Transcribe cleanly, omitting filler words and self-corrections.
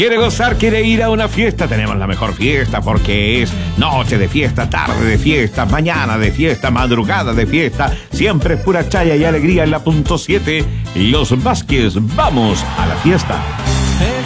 ¿Quiere gozar? ¿Quiere ir a una fiesta? Tenemos la mejor fiesta porque es noche de fiesta, tarde de fiesta, mañana de fiesta, madrugada de fiesta. Siempre es pura chaya y alegría en la punto 7. Los Vázquez, vamos a la fiesta.